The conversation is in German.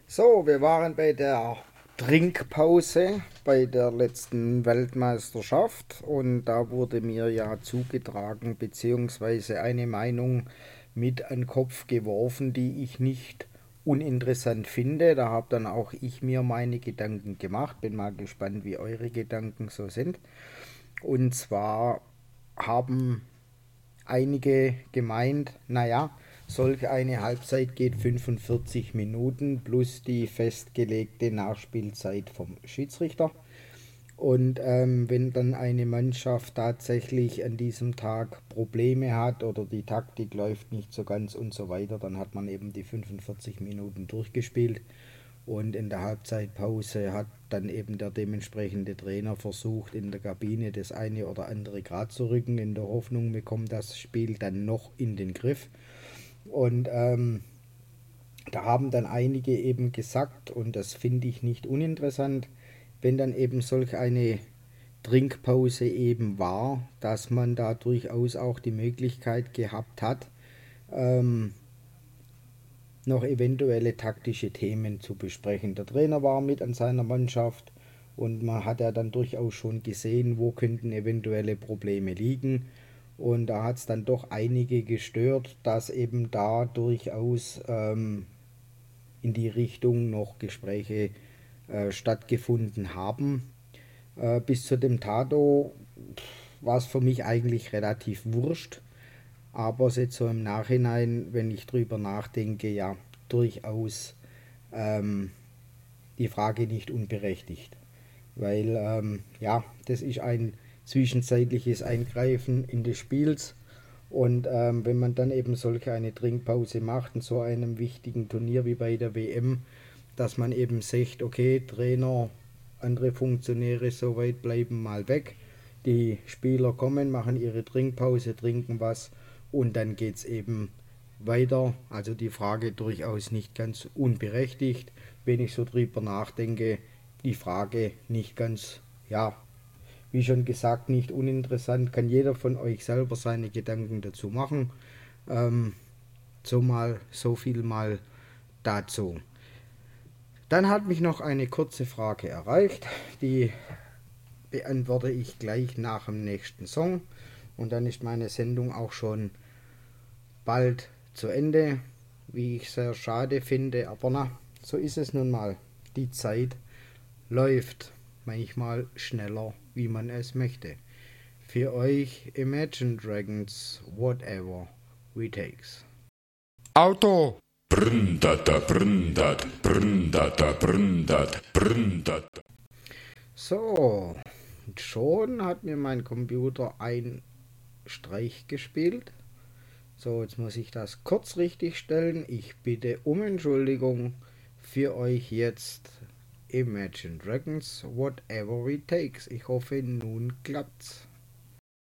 So, wir waren bei der Trinkpause bei der letzten Weltmeisterschaft und da wurde mir ja zugetragen beziehungsweise eine Meinung mit an den Kopf geworfen, die ich nicht uninteressant finde. Da habe dann auch ich mir meine Gedanken gemacht. Bin mal gespannt, wie eure Gedanken so sind. Und zwar haben einige gemeint, naja, solch eine Halbzeit geht 45 Minuten plus die festgelegte Nachspielzeit vom Schiedsrichter. Und wenn dann eine Mannschaft tatsächlich an diesem Tag Probleme hat oder die Taktik läuft nicht so ganz und so weiter, dann hat man eben die 45 Minuten durchgespielt. Und in der Halbzeitpause hat dann eben der dementsprechende Trainer versucht, in der Kabine das eine oder andere Grad zu rücken, in der Hoffnung, wir kommen das Spiel dann noch in den Griff. Und da haben dann einige eben gesagt, und das finde ich nicht uninteressant, wenn dann eben solch eine Trinkpause eben war, dass man da durchaus auch die Möglichkeit gehabt hat, ähm, noch eventuelle taktische Themen zu besprechen. Der Trainer war mit an seiner Mannschaft und man hat ja dann durchaus schon gesehen, wo könnten eventuelle Probleme liegen. Und da hat es dann doch einige gestört, dass eben da durchaus in die Richtung noch Gespräche stattgefunden haben. Bis zu dem Tato war es für mich eigentlich relativ wurscht, aber jetzt so im Nachhinein, wenn ich drüber nachdenke, ja, durchaus ähm, die Frage nicht unberechtigt. Weil, ja, das ist ein zwischenzeitliches Eingreifen in des Spiels. Und wenn man dann eben solch eine Trinkpause macht in so einem wichtigen Turnier wie bei der WM, dass man eben sagt, okay, Trainer, andere Funktionäre soweit bleiben mal weg. Die Spieler kommen, machen ihre Trinkpause, trinken was und dann geht es eben weiter. Also die Frage durchaus nicht ganz unberechtigt. Wenn ich so drüber nachdenke, die Frage nicht ganz, ja, wie schon gesagt, nicht uninteressant. Kann jeder von euch selber seine Gedanken dazu machen. Ähm, so viel mal dazu. Dann hat mich noch eine kurze Frage erreicht, die beantworte ich gleich nach dem nächsten Song und dann ist meine Sendung auch schon bald zu Ende, wie ich sehr schade finde, aber na, so ist es nun mal. Die Zeit läuft manchmal schneller, wie man es möchte. Für euch Imagine Dragons, whatever we takes. Auto. Brndata, brndat, brndata, brndat, brndat. So, schon hat mir mein Computer einen Streich gespielt. So, jetzt muss ich das kurz richtig stellen. Ich bitte um Entschuldigung für euch jetzt Imagine Dragons, whatever it takes. Ich hoffe, nun klappt's.